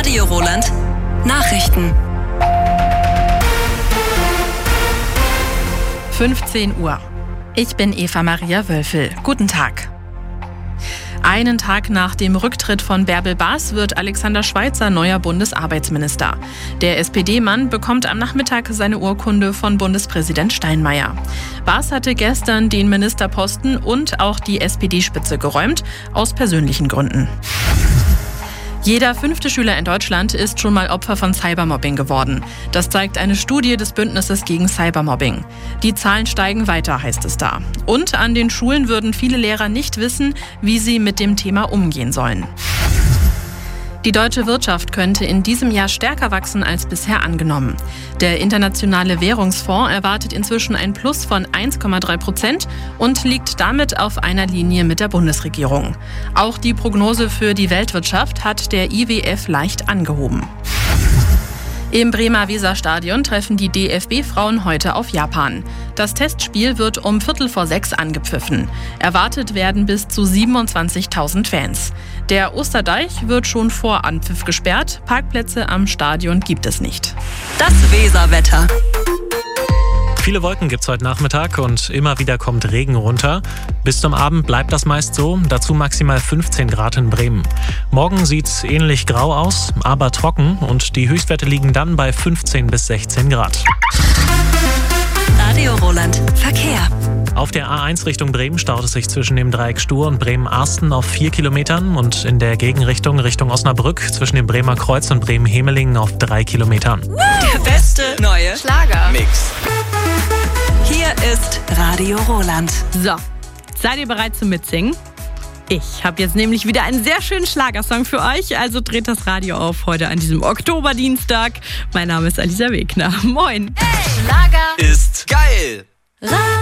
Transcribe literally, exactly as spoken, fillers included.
Radio Roland Nachrichten. fünfzehn Uhr. Ich bin Eva Maria Wölfel. Guten Tag. Einen Tag nach dem Rücktritt von Bärbel Baas wird Alexander Schweitzer neuer Bundesarbeitsminister. Der S P D-Mann bekommt am Nachmittag seine Urkunde von Bundespräsident Steinmeier. Baas hatte gestern den Ministerposten und auch die S P D-Spitze geräumt, aus persönlichen Gründen. Jeder fünfte Schüler in Deutschland ist schon mal Opfer von Cybermobbing geworden. Das zeigt eine Studie des Bündnisses gegen Cybermobbing. Die Zahlen steigen weiter, heißt es da. Und an den Schulen würden viele Lehrer nicht wissen, wie sie mit dem Thema umgehen sollen. Die deutsche Wirtschaft könnte in diesem Jahr stärker wachsen als bisher angenommen. Der Internationale Währungsfonds erwartet inzwischen ein Plus von eins Komma drei Prozent und liegt damit auf einer Linie mit der Bundesregierung. Auch die Prognose für die Weltwirtschaft hat der I W F leicht angehoben. Im Bremer Weserstadion treffen die D F B-Frauen heute auf Japan. Das Testspiel wird um Viertel vor sechs angepfiffen. Erwartet werden bis zu siebenundzwanzigtausend Fans. Der Osterdeich wird schon vor Anpfiff gesperrt. Parkplätze am Stadion gibt es nicht. Das Weserwetter. Viele Wolken gibt's heute Nachmittag und immer wieder kommt Regen runter. Bis zum Abend bleibt das meist so, dazu maximal fünfzehn Grad in Bremen. Morgen sieht's ähnlich grau aus, aber trocken und die Höchstwerte liegen dann bei fünfzehn bis sechzehn Grad. Radio Roland Verkehr. Auf der A eins Richtung Bremen staut es sich zwischen dem Dreieck Stur und Bremen-Arsten auf vier Kilometern und in der Gegenrichtung Richtung Osnabrück zwischen dem Bremer Kreuz und Bremen-Hemelingen auf drei Kilometern. Der beste neue Schlager-Mix. Hier ist Radio Roland. So, seid ihr bereit zum Mitsingen? Ich habe jetzt nämlich wieder einen sehr schönen Schlagersong für euch, also dreht das Radio auf heute an diesem Oktoberdienstag. Mein Name ist Alisa Wegner. Moin. Hey, Schlager Ist geil. Radio.